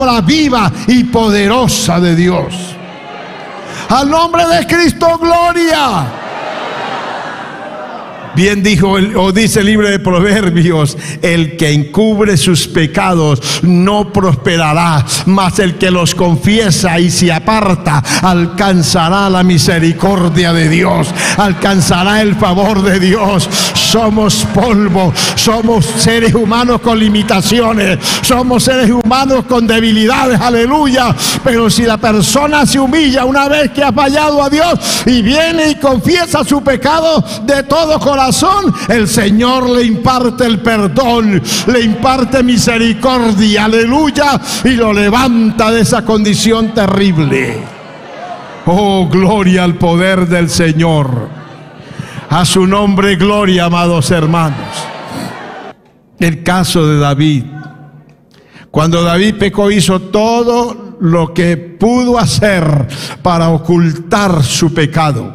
viva y poderosa de Dios. Al nombre de Cristo, gloria. Bien dijo, o dice el libro de Proverbios: el que encubre sus pecados no prosperará, mas el que los confiesa y se aparta alcanzará la misericordia de Dios, alcanzará el favor de Dios. Somos polvo, somos seres humanos con limitaciones, somos seres humanos con debilidades, aleluya. Pero si la persona se humilla una vez que ha fallado a Dios y viene y confiesa su pecado de todo corazón, el Señor le imparte el perdón, le imparte misericordia, aleluya, y lo levanta de esa condición terrible. Oh, gloria al poder del Señor. A su nombre, gloria, amados hermanos. El caso de David. Cuando David pecó, hizo todo lo que pudo hacer para ocultar su pecado.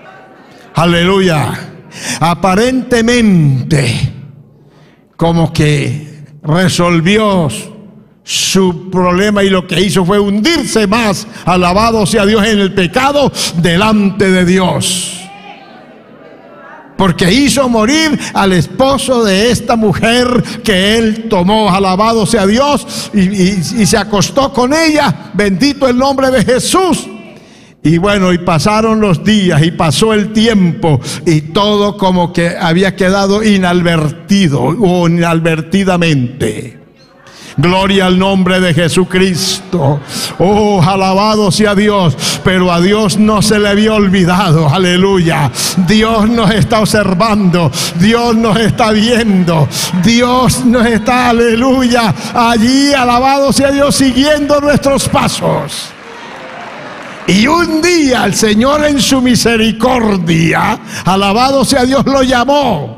Aleluya. Aparentemente, como que resolvió su problema, y lo que hizo fue hundirse más, alabado sea Dios, en el pecado delante de Dios. Porque hizo morir al esposo de esta mujer que él tomó, alabado sea Dios, y se acostó con ella, bendito el nombre de Jesús. Y bueno, y pasaron los días y pasó el tiempo, y todo como que había quedado inadvertido o inadvertidamente. Gloria al nombre de Jesucristo. Oh, alabado sea Dios. Pero a Dios no se le había olvidado, aleluya. Dios nos está observando, Dios nos está viendo, Dios nos está, aleluya, allí, alabado sea Dios, siguiendo nuestros pasos. Y un día el Señor, en su misericordia, alabado sea Dios, lo llamó.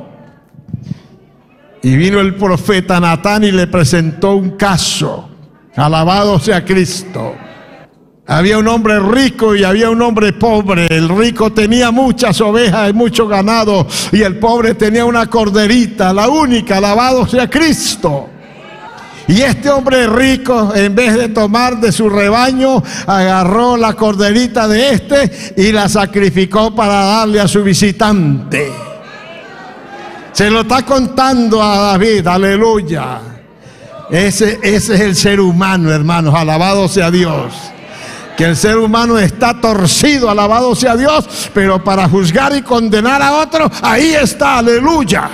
Y vino el profeta Natán y le presentó un caso. Alabado sea Cristo. Había un hombre rico y había un hombre pobre. El rico tenía muchas ovejas y mucho ganado, y el pobre tenía una corderita, la única. Alabado sea Cristo. Y este hombre rico, en vez de tomar de su rebaño, agarró la corderita de este y la sacrificó para darle a su visitante. Se lo está contando a David, aleluya. Ese es el ser humano, hermanos, alabado sea Dios. Que el ser humano está torcido, alabado sea Dios, pero para juzgar y condenar a otro, ahí está, aleluya.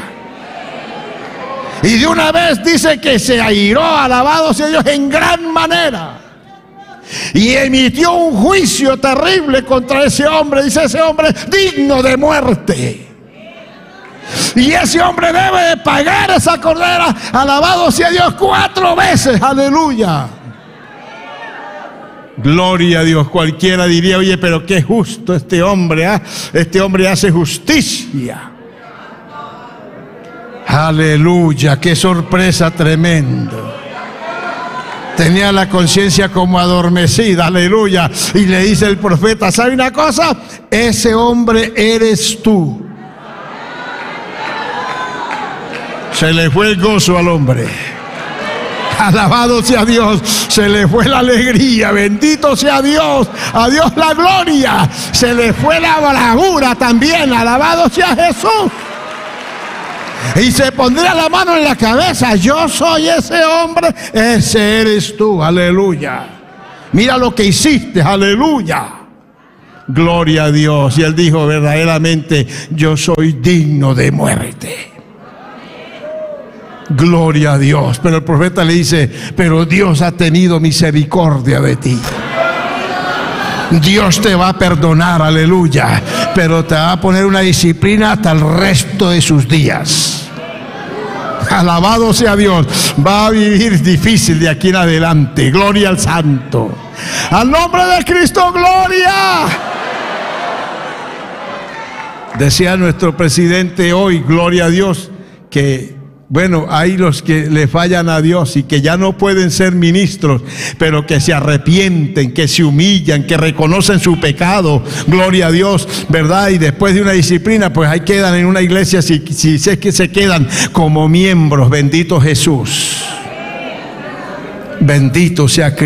Y de una vez dice que se airó, alabado sea Dios, en gran manera, y emitió un juicio terrible contra ese hombre. Dice: ese hombre digno de muerte. Y ese hombre debe de pagar esa cordera, alabado sea Dios, 4 veces, aleluya. Gloria a Dios. Cualquiera diría: oye, pero qué justo este hombre, ¿eh? Este hombre hace justicia. Aleluya, qué sorpresa tremenda. Tenía la conciencia como adormecida, aleluya. Y le dice el profeta: ¿sabe una cosa? Ese hombre eres tú. Se le fue el gozo al hombre. Alabado sea Dios. Se le fue la alegría. Bendito sea Dios. A Dios la gloria. Se le fue la bravura también. Alabado sea Jesús. Y se pondría la mano en la cabeza: yo soy ese hombre, ese eres tú, aleluya. Mira lo que hiciste, aleluya. Gloria a Dios. Y él dijo: verdaderamente yo soy digno de muerte. Gloria a Dios. Pero el profeta le dice: pero Dios ha tenido misericordia de ti. Dios te va a perdonar, aleluya, pero te va a poner una disciplina hasta el resto de sus días. Alabado sea Dios. Va a vivir difícil de aquí en adelante. Gloria al Santo. Al nombre de Cristo, gloria. Decía nuestro presidente hoy, gloria a Dios, que bueno, hay los que le fallan a Dios y que ya no pueden ser ministros, pero que se arrepienten, que se humillan, que reconocen su pecado, gloria a Dios, ¿verdad? Y después de una disciplina, pues ahí quedan en una iglesia, si es que se quedan como miembros, bendito Jesús. Bendito sea Cristo.